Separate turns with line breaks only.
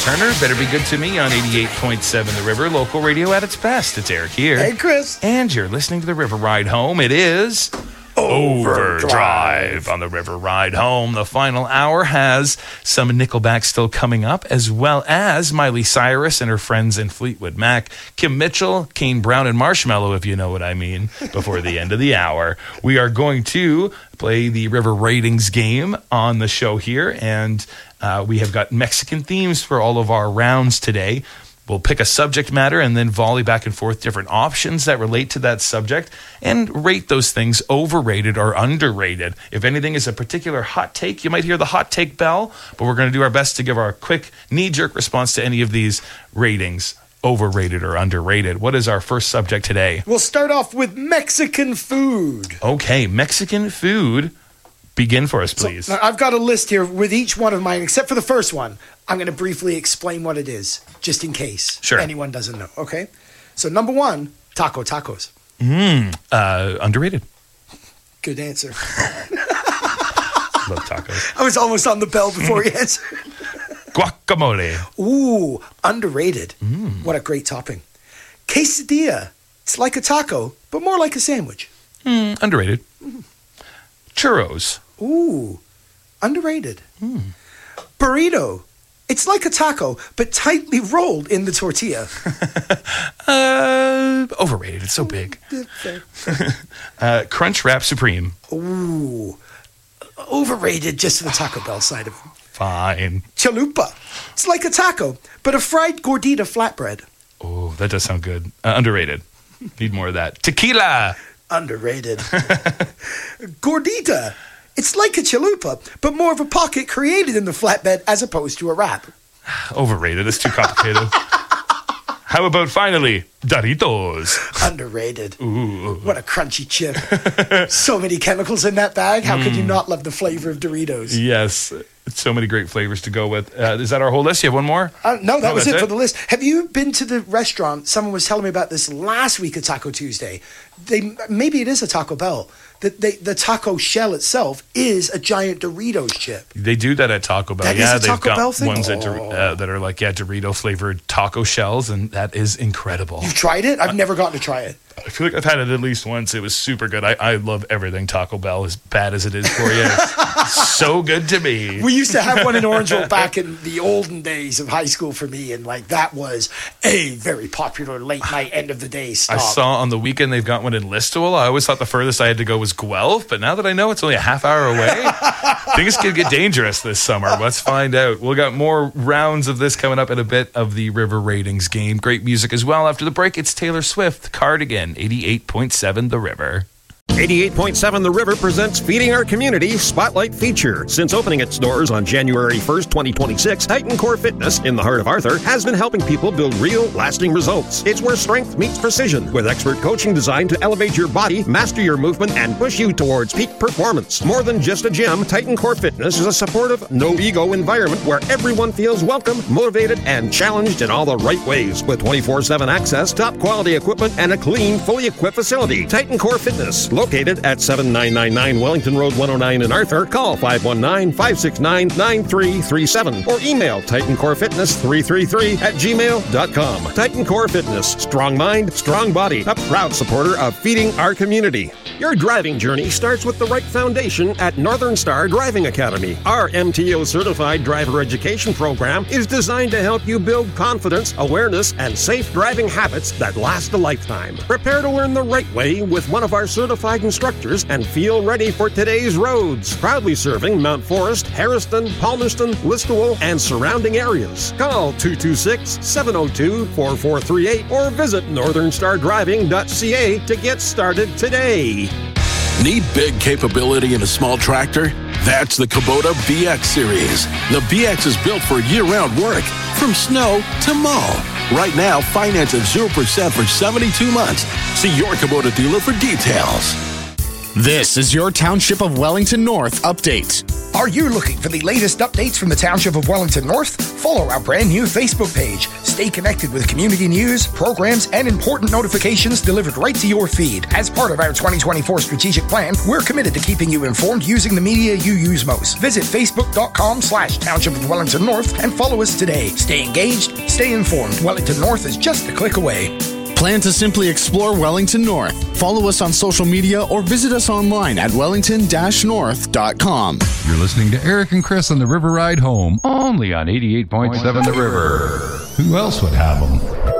Turner. Better be good to me on 88.7 The River, local radio at its best. It's Eric here.
Hey, Chris.
And you're listening to The River Ride Home. It is Overdrive on The River Ride Home. The final hour has some Nickelback still coming up, as well as Miley Cyrus and her friends in Fleetwood Mac, Kim Mitchell, Kane Brown, and Marshmello, if you know what I mean, before the end of the hour. We are going to play the River Ratings game on the show here, and we have got Mexican themes for all of our rounds today. We'll pick a subject matter and then volley back and forth different options that relate to that subject and rate those things overrated or underrated. If anything is a particular hot take, you might hear the hot take bell, but we're going to do our best to give our quick knee-jerk response to any of these ratings, overrated or underrated. What is our first subject today?
We'll start off with Mexican food.
Okay, Mexican food. Begin for us, please.
So, I've got a list here with each one of mine, except for the first one. I'm going to briefly explain what it is, just in case anyone doesn't know. Okay? So, number one, tacos.
Underrated.
Good answer.
Love tacos.
I was almost on the bell before you answered.
Guacamole.
Ooh, underrated. What a great topping. Quesadilla. It's like a taco, but more like a sandwich.
Underrated. Churros.
Ooh, underrated. Burrito. It's like a taco, but tightly rolled in the tortilla.
Overrated. It's so big. Crunch Wrap Supreme.
Ooh, overrated just for the Taco Bell side of it.
Fine.
Chalupa. It's like a taco, but a fried gordita flatbread.
Oh, that does sound good. Underrated. Need more of that. Tequila.
Underrated. Gordita. It's like a chalupa, but more of a pocket created in the flatbed as opposed to a wrap.
Overrated. It's too complicated. How about finally, Doritos?
Underrated.
Ooh.
What a crunchy chip. So many chemicals in that bag. How could you not love the flavor of Doritos?
Yes. So many great flavors to go with. Is that our whole list? You have one more?
No, that was it for the list. Have you been to the restaurant? Someone was telling me about this last week at Taco Tuesday. Maybe it is a Taco Bell. The taco shell itself is a giant Doritos chip.
They do that at Taco Bell.
That is a Taco Bell thing?
Ones that are like Dorito flavored taco shells, and that is incredible.
You've tried it? I've never gotten to try it.
I feel like I've had it at least once. It was super good. I love everything Taco Bell, as bad as it is for you. It's so good to me.
We used to have one in Orangeville back in the olden days of high school for me, and that was a very popular late night end of the day stop.
I saw on the weekend they've got one in Listowel. I always thought the furthest I had to go was Guelph, but now that I know it's only a half hour away, things could get dangerous this summer. Let's find out. We'll got more rounds of this coming up in a bit of the River Ratings game. Great music as well. After the break, it's Taylor Swift, Cardigan, 88.7 The River.
88.7 The River presents Feeding Our Community Spotlight Feature. Since opening its doors on January 1st, 2026, Titan Core Fitness in the heart of Arthur has been helping people build real, lasting results. It's where strength meets precision, with expert coaching designed to elevate your body, master your movement, and push you towards peak performance. More than just a gym, Titan Core Fitness is a supportive, no-ego environment where everyone feels welcome, motivated, and challenged in all the right ways. With 24/7 access, top-quality equipment, and a clean, fully equipped facility. Titan Core Fitness, located at 7999 Wellington Road 109 in Arthur. Call 519-569-9337 or email titancorefitness333@gmail.com. Titan Core Fitness, strong mind, strong body, a proud supporter of feeding our community. Your driving journey starts with the right foundation at Northern Star Driving Academy. Our MTO certified driver education program is designed to help you build confidence, awareness, and safe driving habits that last a lifetime. Prepare to learn the right way with one of our certified instructors and feel ready for today's roads. Proudly serving Mount Forest, Harriston, Palmerston, Listowel, and surrounding areas. Call 226-702-4438 or visit northernstardriving.ca to get started today.
Need big capability in a small tractor? That's the Kubota BX series. The BX is built for year-round work, from snow to mow. Right now, finance at 0% for 72 months. See your Kubota dealer for details.
This is your Township of Wellington North update.
Are you looking for the latest updates from the Township of Wellington North? Follow our brand new Facebook page. Stay connected with community news, programs, and important notifications delivered right to your feed. As part of our 2024 strategic plan, we're committed to keeping you informed using the media you use most. Visit facebook.com/Township of Wellington North and follow us today. Stay engaged, stay informed. Wellington North is just a click away.
Plan to simply explore Wellington North. Follow us on social media or visit us online at wellington-north.com.
You're listening to Eric and Chris on the River Ride Home, only on 88.7 The River. Who else would have them?